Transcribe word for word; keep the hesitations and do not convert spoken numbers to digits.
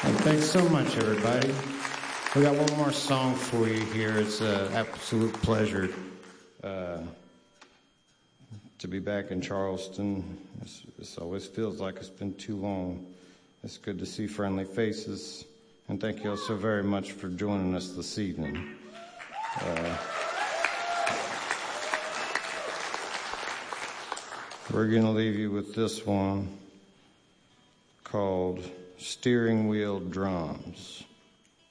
And thanks so much, everybody. We got one more song for you here. It's an absolute pleasure uh, to be back in Charleston. It's, it always feels like it's been too long. It's good to see friendly faces. And thank you all so very much for joining us this evening. Uh, we're going to leave you with this one called Steering Wheel Drums.